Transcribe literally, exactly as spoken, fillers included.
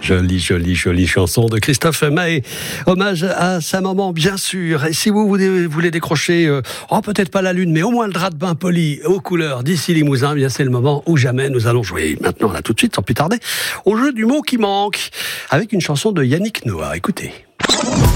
Jolie, jolie, jolie chanson de Christophe Maé. Hommage à sa maman, bien sûr. Et si vous voulez décrocher, euh, oh, peut-être pas la lune, mais au moins le drap de bain poli aux couleurs d'ici Limousin, bien c'est le moment où jamais nous allons jouer. Maintenant, là, tout de suite, sans plus tarder, au jeu du mot qui manque, avec une chanson de Yannick Noah. Écoutez.